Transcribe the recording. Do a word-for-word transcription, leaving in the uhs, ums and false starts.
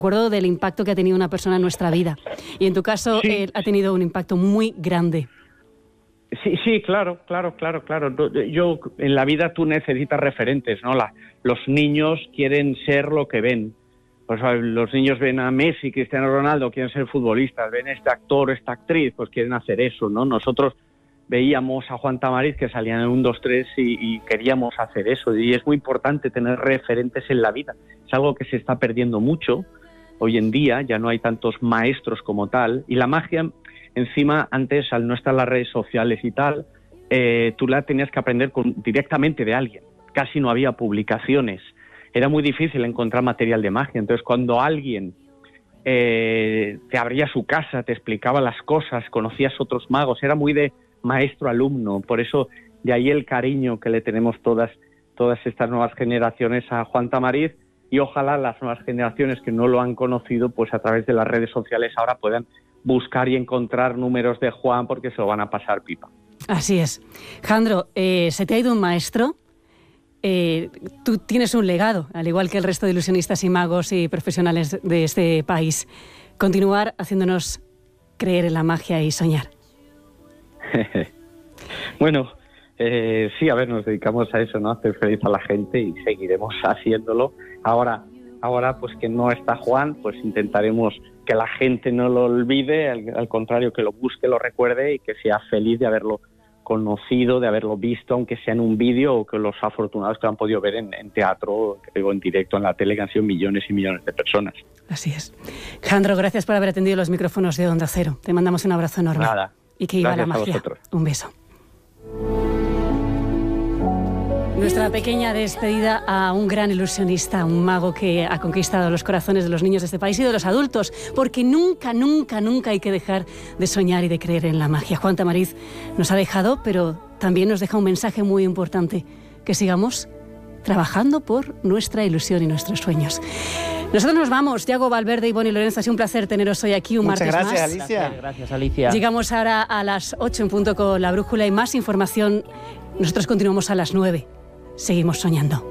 acuerdo del impacto que ha tenido una persona en nuestra vida. Y en tu caso, sí. eh, ha tenido un impacto muy grande. Sí, sí, claro, claro, claro, claro. Yo, en la vida tú necesitas referentes, ¿no? La, los niños quieren ser lo que ven. Pues los niños ven a Messi, Cristiano Ronaldo, quieren ser futbolistas, ven a este actor, esta actriz, pues quieren hacer eso, ¿no? Nosotros veíamos a Juan Tamariz que salía en un, dos, tres y, y queríamos hacer eso. Y es muy importante tener referentes en la vida. Es algo que se está perdiendo mucho hoy en día, ya no hay tantos maestros como tal. Y la magia, encima, antes, al no estar las redes sociales y tal, eh, tú la tenías que aprender con, directamente de alguien. Casi no había publicaciones. Era muy difícil encontrar material de magia. Entonces, cuando alguien eh, te abría su casa, te explicaba las cosas, conocías otros magos, era muy de maestro-alumno. Por eso, de ahí el cariño que le tenemos todas, todas estas nuevas generaciones a Juan Tamariz, y ojalá las nuevas generaciones que no lo han conocido, pues a través de las redes sociales ahora puedan buscar y encontrar números de Juan, porque se lo van a pasar pipa. Así es. Jandro, eh, ¿se te ha ido un maestro? Eh, tú tienes un legado, al igual que el resto de ilusionistas y magos y profesionales de este país. Continuar haciéndonos creer en la magia y soñar. Bueno, eh, sí, a ver, nos dedicamos a eso, ¿no? A hacer feliz a la gente y seguiremos haciéndolo. Ahora, ahora pues que no está Juan, pues intentaremos que la gente no lo olvide, al, al contrario, que lo busque, lo recuerde y que sea feliz de haberlo conocido, de haberlo visto, aunque sea en un vídeo, o que los afortunados que lo han podido ver en, en teatro o en directo en la tele, que han sido millones y millones de personas. Así es. Jandro, gracias por haber atendido los micrófonos de Onda Cero. Te mandamos un abrazo enorme. Nada. Y que viva la magia. Un beso. Nuestra pequeña despedida a un gran ilusionista, un mago que ha conquistado los corazones de los niños de este país y de los adultos, porque nunca, nunca, nunca hay que dejar de soñar y de creer en la magia. Juan Tamariz nos ha dejado, pero también nos deja un mensaje muy importante, que sigamos trabajando por nuestra ilusión y nuestros sueños. Nosotros nos vamos. Yago Valverde y Bonnie Lorenzo, ha sido un placer teneros hoy aquí un Muchas martes gracias, más. Alicia. Gracias, gracias, Alicia. Llegamos ahora a las ocho en punto con La Brújula y más información. Nosotros continuamos a las nueve. Seguimos soñando.